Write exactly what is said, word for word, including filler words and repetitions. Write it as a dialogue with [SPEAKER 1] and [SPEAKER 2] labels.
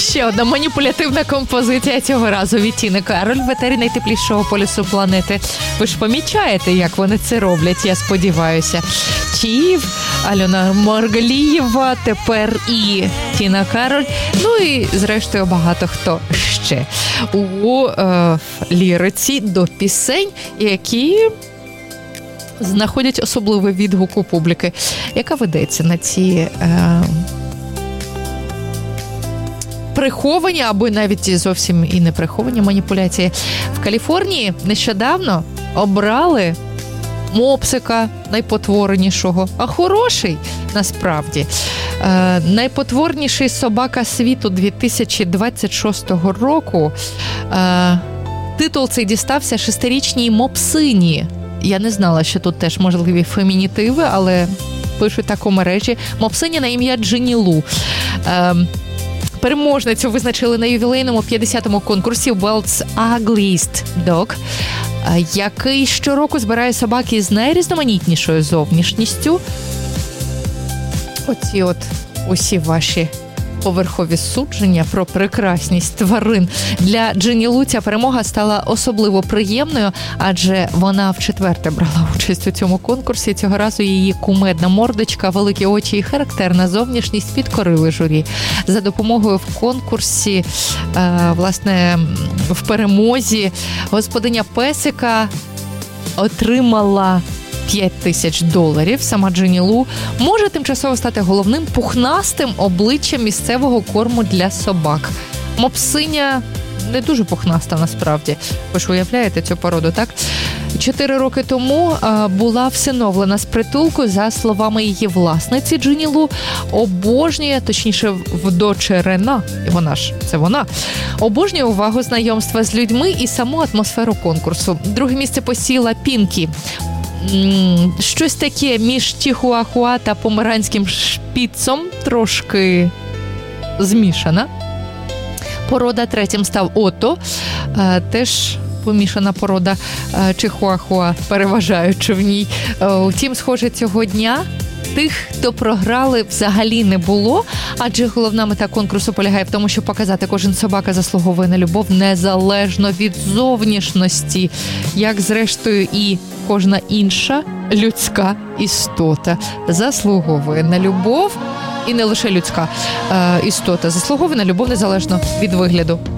[SPEAKER 1] Ще одна маніпулятивна композиція цього разу від Тіни Кароль в етері найтеплішого полюсу планети. Ви ж помічаєте, як вони це роблять, я сподіваюся. Чиїв, Альона Маргалієва, тепер і Тіна Кароль, ну і, зрештою, багато хто ще у е, ліриці до пісень, які знаходять особливий відгук у публіки, яка ведеться на ці е, приховані, або навіть зовсім і не приховані маніпуляції. В Каліфорнії нещодавно обрали мопсика найпотворенішого, а хороший насправді. Е, найпотворніший собака світу дві тисячі двадцять шостого року. Е, титул цей дістався шестирічній мопсині. Я не знала, що тут теж можливі фемінітиви, але пишуть так у мережі. Мопсиня на ім'я Джинні Лу. Е, переможницю визначили на ювілейному п'ятдесятому конкурсі World's Ugliest Dog, який щороку збирає собаки з найрізноманітнішою зовнішністю. Оці от усі ваші поверхові судження про прекрасність тварин. Для Джинні Лу ця перемога стала особливо приємною, адже вона вчетверте брала участь у цьому конкурсі. Цього разу її кумедна мордочка, великі очі і характерна зовнішність підкорили журі. За допомогою в конкурсі, власне, в перемозі господиня песика отримала п'ять тисяч доларів. Сама Джинні Лу може тимчасово стати головним пухнастим обличчям місцевого корму для собак. Мопсиня не дуже пухнаста насправді. Ви ж уявляєте цю породу, так? Чотири роки тому а, була всиновлена з притулку, за словами її власниці. Джинні Лу обожнює, точніше, вдочерена, вона ж, це вона, обожнює увагу, знайомства з людьми і саму атмосферу конкурсу. Друге місце посіла Пінкі. Щось таке між чихуахуа та померанським шпіцом, трошки змішана порода. Третім став Ото, теж помішана порода чихуахуа, переважаючи в ній. Втім, схоже, цього дня тих, хто програли, взагалі не було, адже головна мета конкурсу полягає в тому, щоб показати, кожен собака заслуговує на любов незалежно від зовнішності, як зрештою і кожна інша людська істота заслуговує на любов, і не лише людська е, істота заслуговує на любов незалежно від вигляду.